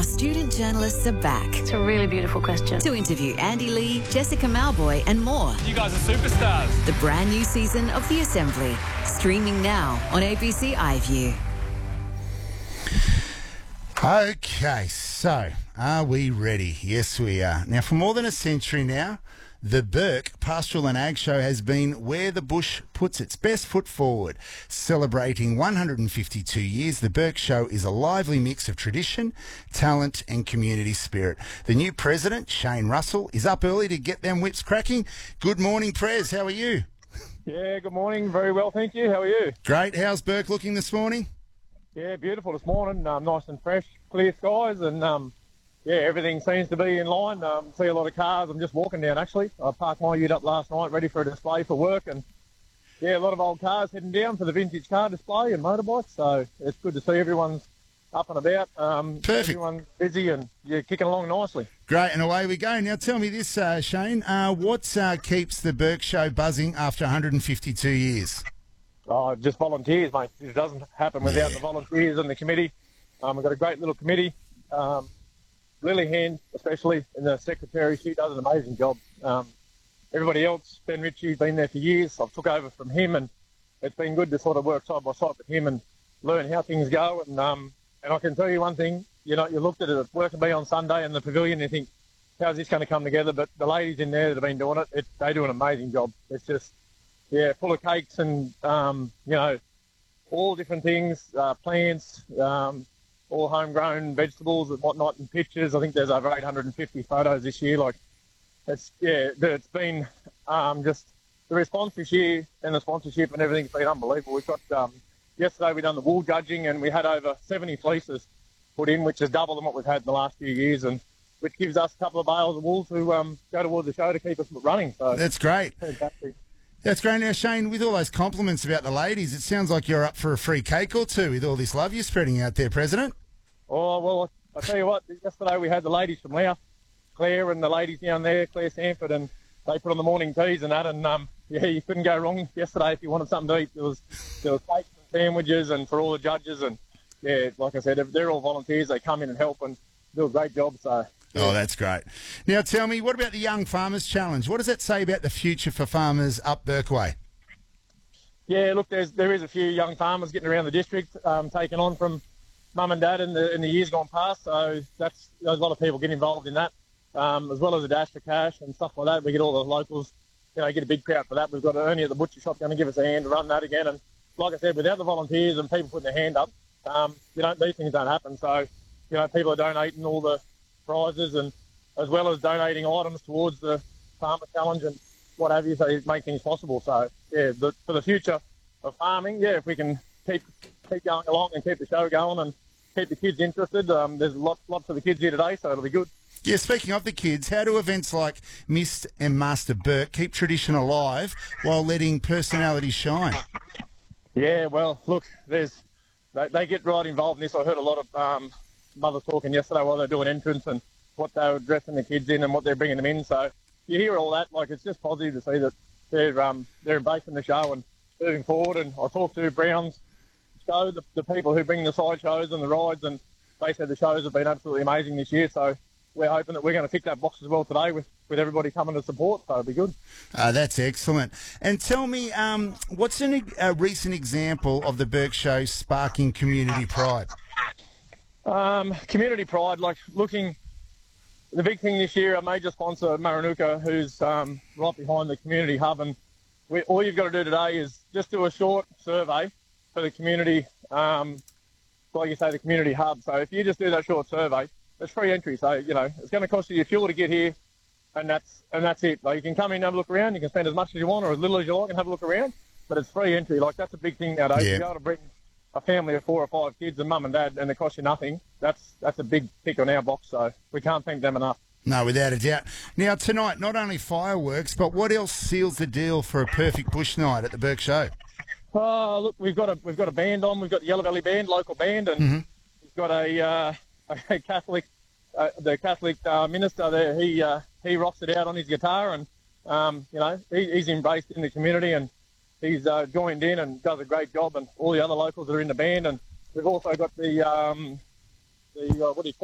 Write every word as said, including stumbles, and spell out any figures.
Our student journalists are back It's a really beautiful question. to interview Andy Lee, Jessica Malboy and more. You guys are superstars. The brand new season of The Assembly, streaming now on A B C iView. Okay, so are we ready? Yes, we are. Now, for more than a century now, the Burke Pastoral and Ag Show has been where the bush puts its best foot forward. Celebrating one hundred fifty-two years, the Burke Show is a lively mix of tradition, talent and community spirit. The new president, Shane Russell, is up early to get them whips cracking. Good morning, Prez. How are you? Yeah, good morning. Very well, thank you. How are you? Great. How's Burke looking this morning? Yeah, beautiful this morning. Um, nice and fresh, clear skies, and um, yeah, everything seems to be in line. Um, see a lot of cars. I'm just walking down, actually. I parked my ute up last night, ready for a display for work, and yeah, a lot of old cars heading down for the vintage car display and motorbikes. So it's good to see everyone's up and about. Um, Perfect. Everyone's busy and you're kicking along nicely. Great, and away we go. Now, tell me this, uh, Shane. Uh, what uh, keeps the Burke Show buzzing after one hundred fifty-two years? Oh, just volunteers, mate. It doesn't happen without Yeah. the volunteers and the committee. Um, we've got a great little committee. Um, Lily Hand, especially, in the secretary, she does an amazing job. Um, everybody else, Ben Ritchie's been there for years. I've took over from him, and it's been good to sort of work side by side with him and learn how things go. And um, and I can tell you one thing, you know, you looked at it at work and be on Sunday in the pavilion and you think, how's this going to come together? But the ladies in there that have been doing it, it they do an amazing job. It's just, yeah, full of cakes and, um, you know, all different things, uh, plants, um, all homegrown vegetables and whatnot, and pictures. I think there's over eight hundred fifty photos this year. Like, it's, yeah, it's been um, just the response this year and the sponsorship and everything's been unbelievable. We've got, um, yesterday we done the wool judging and we had over seventy fleeces put in, which is double than what we've had in the last few years, and which gives us a couple of bales of wool to um, go towards the show to keep us running. So That's great. fantastic. That's great. Now, Shane, with all those compliments about the ladies, it sounds like you're up for a free cake or two with all this love you're spreading out there, President. Oh, well, I tell you what, yesterday we had the ladies from Louth, Claire and the ladies down there, Claire Sanford, and they put on the morning teas and that, and um, yeah, you couldn't go wrong yesterday if you wanted something to eat. There was, there was cakes and sandwiches and for all the judges, and yeah, like I said, they're all volunteers. They come in and help and do a great job, so... Oh, that's great. Now, tell me, what about the Young Farmers Challenge? What does that say about the future for farmers up Burke Way? Yeah, look, there's, there is a few young farmers getting around the district, um, taken on from mum and dad in the in the years gone past. So that's there's a lot of people get involved in that, um, as well as a dash for cash and stuff like that. We get all the locals, you know, get a big crowd for that. We've got Ernie at the butcher shop going to give us a hand to run that again. And like I said, without the volunteers and people putting their hand up, um, you know, these things don't happen. So, you know, people are donating all the prizes and as well as donating items towards the farmer challenge and what have you, so you make things possible. So yeah, the, for the future of farming, yeah, if we can keep keep going along and keep the show going and keep the kids interested, um, there's lots lots of the kids here today, so it'll be good. Yeah, speaking of the kids, how do events like Miss and Master Burke keep tradition alive while letting personality shine? Yeah, well, look, there's they, they get right involved in this. I heard a lot of um, mothers talking yesterday while they're doing entrance and what they were dressing the kids in and what they're bringing them in. So you hear all that, like it's just positive to see that they're um, they're embracing the show and moving forward. And I talked to Brown's show, the, the people who bring the side shows and the rides, and they said the shows have been absolutely amazing this year. So we're hoping that we're going to tick that box as well today with, with everybody coming to support. So it'll be good. Uh, that's excellent. And tell me, um, what's an, a recent example of the Burke Show sparking community pride? Um, community pride, like looking, the big thing this year, a major sponsor, Maranuka, who's um, right behind the community hub, and we, all you've got to do today is just do a short survey for the community, um, like you say, the community hub. So if you just do that short survey, it's free entry. So, you know, it's going to cost you your fuel to get here, and that's and that's it. Like, you can come in and have a look around. You can spend as much as you want or as little as you like and have a look around, but it's free entry. Like, that's a big thing nowadays. Yeah. You're able to bring a family of four or five kids and mum and dad, and it costs you nothing. That's that's a big tick on our box, so we can't thank them enough. No, without a doubt. Now, tonight, not only fireworks, but what else seals the deal for a perfect bush night at the Burke Show? Oh, look, we've got a we've got a band on. We've got the Yellow Valley Band, local band, and Mm-hmm. we've got a, uh, a Catholic, uh, the Catholic uh, minister there. He uh, he rocks it out on his guitar, and um, you know he, he's embraced in the community, and he's uh, joined in and does a great job. And all the other locals that are in the band, and we've also got the um, the uh, what do you call